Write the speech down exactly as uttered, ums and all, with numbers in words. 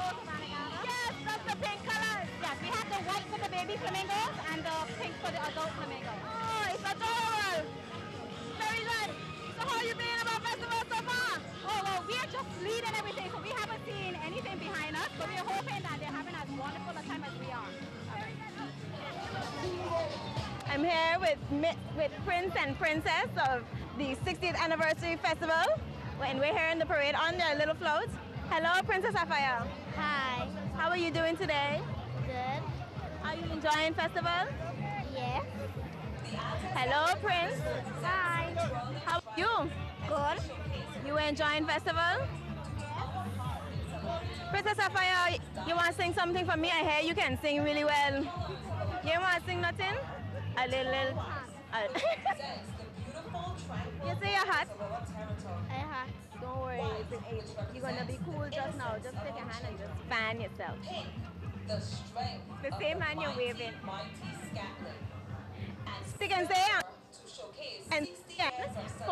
flamingos of Anegada. Yes, that's the pink colors. Yes, we have the white for the baby flamingos and the pink for the adult flamingos. Oh, it's adorable. Very good. So how you feeling about festival so far? Oh, well, we are just leading everything, so we haven't seen anything behind us, but we are hoping that they're having as wonderful a time as we are. I'm here with Mi- with Prince and Princess of the sixtieth anniversary festival, and we're here in the parade on their little floats. Hello, Princess Raphael. Hi. How are you doing today? Good. Are you enjoying festival? Yes. Hello, Prince. Hi. How are you? Good. You enjoying festival? Princess Raphael, you want to sing something for me? I hear you can sing really well. You want to sing nothing? A little. little uh, you say your hat? I have. Don't worry, it's an eight. You're gonna be cool just now. Just take your hand and just fan yourself. The strength The same hand you're waving. mighty Scotland. Stick and say To showcase and sixty years of